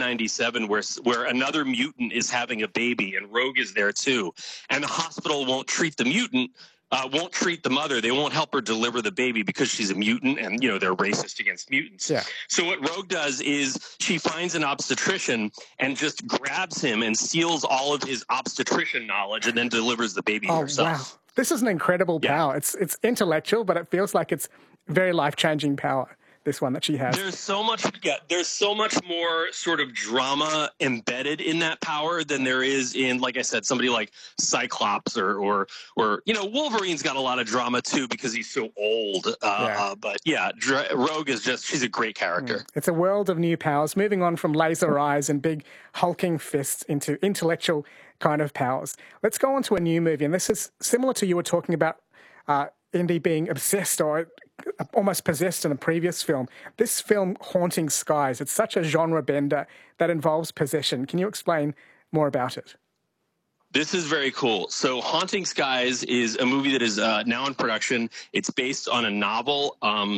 1097 where another mutant is having a baby and Rogue is there too, and the hospital won't treat the mutant. Won't treat the mother. They won't help her deliver the baby because she's a mutant, and they're racist against mutants. Yeah. So what Rogue does is she finds an obstetrician and just grabs him and steals all of his obstetrician knowledge, and then delivers the baby herself. Wow, this is an incredible power. It's intellectual, but it feels like it's very life-changing power. This one that she has. There's so much more sort of drama embedded in that power than there is in, like I said, somebody like Cyclops or Wolverine's got a lot of drama too because he's so old. But Rogue is she's a great character. It's a world of new powers, moving on from laser eyes and big hulking fists into intellectual kind of powers. Let's go on to a new movie, and this is similar to you were talking about Indy being obsessed or almost possessed in a previous film. This film, Haunting Skies, it's such a genre bender that involves possession. Can you explain more about it? This is very cool. So Haunting Skies is a movie that is now in production. It's based on a novel.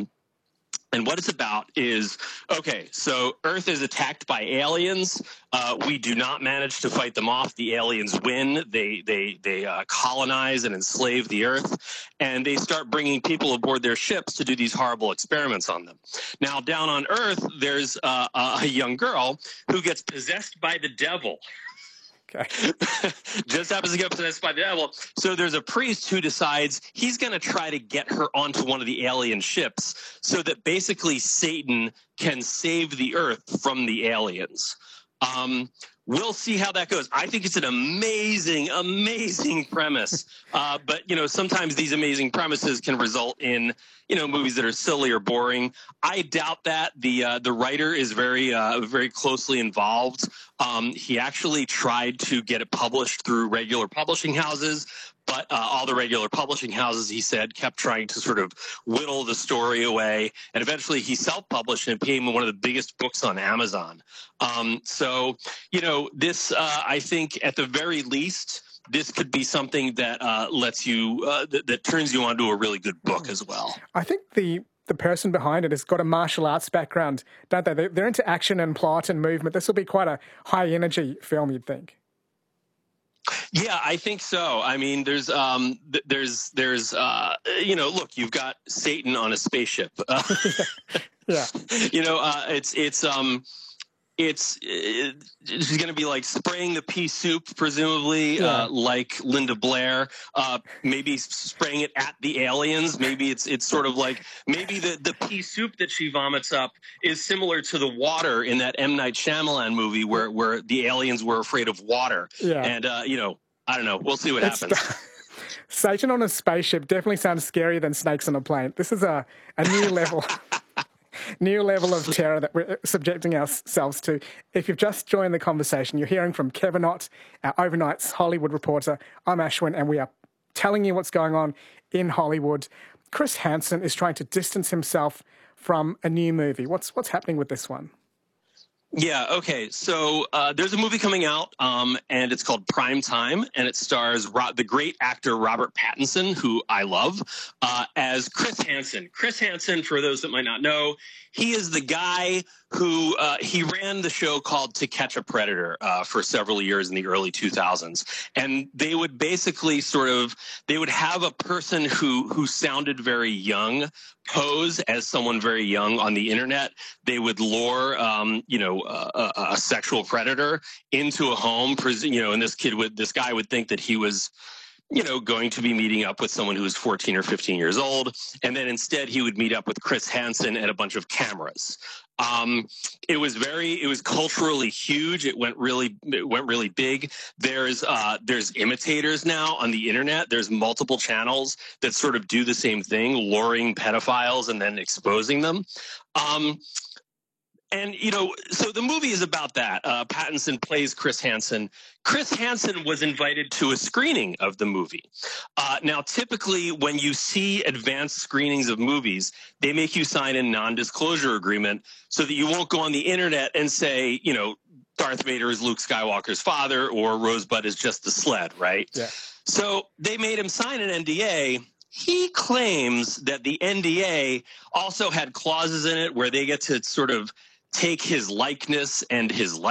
And what it's about is, so Earth is attacked by aliens. We do not manage to fight them off. The aliens win. They colonize and enslave the Earth, and they start bringing people aboard their ships to do these horrible experiments on them. Now, down on Earth, there's a young girl who gets possessed by the devil. Okay. Just happens to get possessed by the devil. So there's a priest who decides he's going to try to get her onto one of the alien ships so that basically Satan can save the Earth from the aliens. We'll see how that goes. I think it's an amazing, amazing premise. But, sometimes these amazing premises can result in, movies that are silly or boring. I doubt that. The writer is very, very closely involved. He actually tried to get it published through regular publishing houses, but all the regular publishing houses, he said, kept trying to sort of whittle the story away. And eventually he self-published and it became one of the biggest books on Amazon. This, I think, at the very least, this could be something that lets you, that turns you onto a really good book as well. I think the person behind it has got a martial arts background, don't they? They're into action and plot and movement. This will be quite a high-energy film, you'd think. Yeah, I think so. I mean, there's look, you've got Satan on a spaceship. Yeah. It's going to be like spraying the pea soup, presumably, like Linda Blair. Maybe spraying it at the aliens. Maybe it's sort of like maybe the pea soup that she vomits up is similar to the water in that M. Night Shyamalan movie where the aliens were afraid of water. Yeah. And I don't know. We'll see what happens. Satan on a spaceship definitely sounds scarier than snakes on a plane. This is a new level. New level of terror that we're subjecting ourselves to. If you've just joined the conversation, you're hearing from Kevin Ott, our Overnight's Hollywood reporter. I'm Ashwin, and we are telling you what's going on in Hollywood. Chris Hansen is trying to distance himself from a new movie. What's happening with this one? Yeah, okay. So there's a movie coming out, and it's called Prime Time, and it stars the great actor Robert Pattinson, who I love, as Chris Hansen. Chris Hansen, for those that might not know, he is the guy who he ran the show called To Catch a Predator for several years in the early 2000s. And they would basically they would have a person who sounded very young pose as someone very young on the internet. They would lure, a sexual predator into a home, and this guy would think that he was, going to be meeting up with someone who was 14 or 15 years old. And then instead he would meet up with Chris Hansen and a bunch of cameras. It was culturally huge. It went really big. There's imitators now on the internet. There's multiple channels that sort of do the same thing, luring pedophiles and then exposing them. So the movie is about that. Pattinson plays Chris Hansen. Chris Hansen was invited to a screening of the movie. Now, typically, when you see advanced screenings of movies, they make you sign a non-disclosure agreement so that you won't go on the internet and say, Darth Vader is Luke Skywalker's father or Rosebud is just the sled, right? Yeah. So they made him sign an NDA. He claims that the NDA also had clauses in it where they get to sort of take his likeness and his